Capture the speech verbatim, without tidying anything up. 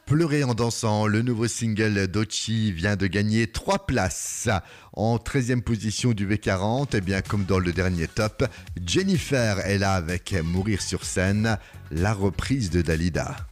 Pleurer en dansant, le nouveau single d'Ochi vient de gagner trois places. En treizième position du V quarante, et bien comme dans le dernier top, Jennifer est là avec Mourir sur scène, la reprise de Dalida.